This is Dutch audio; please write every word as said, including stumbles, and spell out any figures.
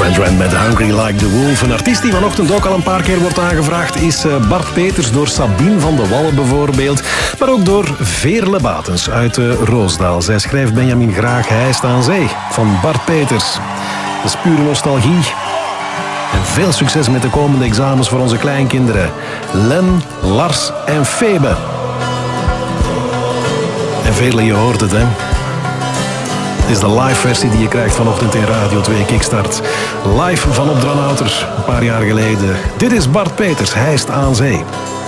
Duran Duran met Hungry Like the Wolf. Een artiest die vanochtend ook al een paar keer wordt aangevraagd is Bart Peters, door Sabine van de Wallen bijvoorbeeld. Maar ook door Veerle Batens uit Roosdaal. Zij schrijft Benjamin graag Hijst aan Zee van Bart Peters. Dat is pure nostalgie. En veel succes met de komende examens voor onze kleinkinderen. Len, Lars en Febe. En Veerle, je hoort het, hè? Het is de live versie die je krijgt vanochtend in Radio twee Kickstart. Live van op Dranouter, een paar jaar geleden. Dit is Bart Peters, Hijst aan Zee.